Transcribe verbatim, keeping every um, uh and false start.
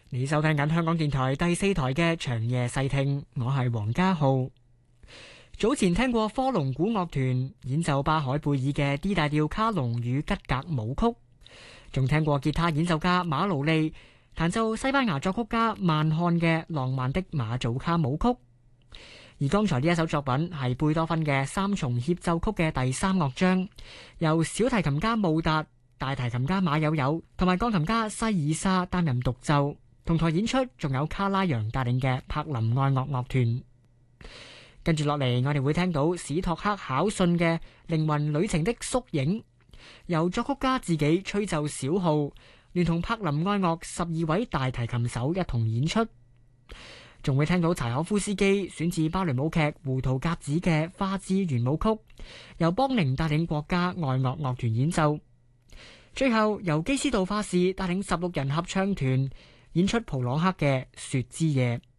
你收聽緊香港電台第四台嘅長夜細聽，我係黃家浩。早前聽過科隆古樂團演奏巴海貝爾嘅 D 大調卡農與吉格舞曲，仲聽過吉他演奏家馬勞利彈奏西班牙作曲家曼漢嘅浪漫的馬祖卡舞曲。而剛才呢一首作品係貝多芬嘅三重協奏曲嘅第三樂章，由小提琴家穆達、大提琴家馬友友同埋鋼琴家西爾莎擔任獨奏。同台演出仲有卡拉揚帶領嘅柏林愛樂樂團。跟住落嚟，我哋會聽到史托克考遜嘅靈魂旅程的縮影，由作曲家自己吹奏小號，聯同柏林愛樂十二位大提琴手一同演出。仲會聽到柴可夫斯基選自芭蕾舞劇《胡桃夾子》嘅花之圓舞曲，由邦寧帶領國家愛樂樂團演奏。最後由基斯杜化士帶領十六人合唱團演出普朗克嘅《雪之夜》。